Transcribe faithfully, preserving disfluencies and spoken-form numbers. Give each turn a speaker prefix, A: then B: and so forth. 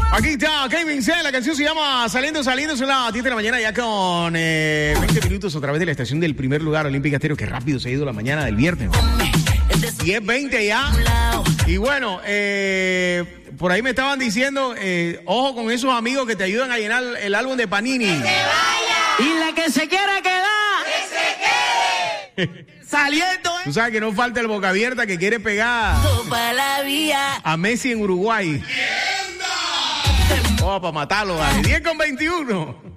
A: Aquí está Kevin C. La canción se llama Saliendo, Saliendo. Son las diez de la mañana ya con eh, veinte minutos a través de la estación del primer lugar, Olímpica Estéreo. Qué rápido se ha ido la mañana del viernes. diez veinte ya. Y bueno, eh, por ahí me estaban diciendo, eh, ojo con esos amigos que te ayudan a llenar el álbum de Panini.
B: ¡Que se vaya!
C: Y la que se quiera quedar,
B: ¡que se quede!
C: saliendo,
A: Tú sabes que no falta el boca abierta que quiere pegar
B: Topa la vía.
A: a Messi en Uruguay. Oh, para matarlo, vale. diez con veintiuno.